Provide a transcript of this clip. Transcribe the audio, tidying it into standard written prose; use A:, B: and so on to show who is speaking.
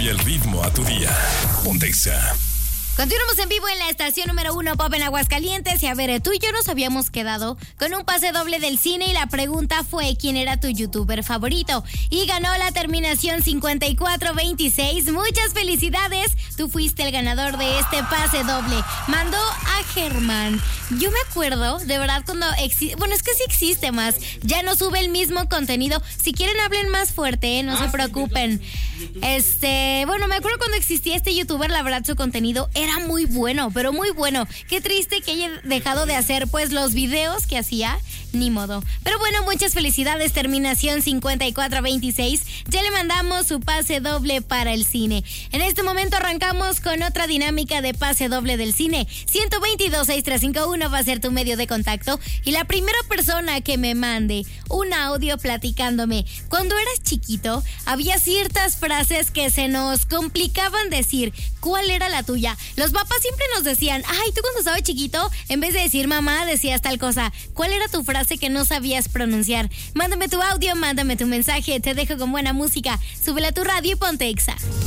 A: Y el ritmo a tu día. Ponte Exa.
B: Continuamos en vivo en la estación número 1 Pop en Aguascalientes. Y a ver, tú y yo nos habíamos quedado con un pase doble del cine y la pregunta fue ¿quién era tu youtuber favorito? Y ganó la terminación 5426. Muchas felicidades, tú fuiste el ganador de este pase doble. Mandó a Germán. Yo me acuerdo, de verdad, cuando bueno, es que sí existe más. Ya no sube el mismo contenido. Si quieren hablen más fuerte, no se preocupen. Bueno, me acuerdo cuando existía este youtuber, la verdad su contenido era muy bueno, pero muy bueno. Qué triste que haya dejado de hacer pues los videos que hacía, ni modo. Pero bueno, muchas felicidades, terminación 5426. Ya le mandamos su pase doble para el cine. En este momento arrancamos con otra dinámica de pase doble del cine. 122-6351 va a ser tu medio de contacto y la primera persona que me mande un audio platicándome cuando eras chiquito había ciertas frases que se nos complicaban decir. ¿Cuál era la tuya? Los papás siempre nos decían, ay, tú cuando estabas chiquito, en vez de decir mamá, decías tal cosa. ¿Cuál era tu frase que no sabías pronunciar? Mándame tu audio, mándame tu mensaje, te dejo con buena música. Súbela a tu radio y ponte Exa.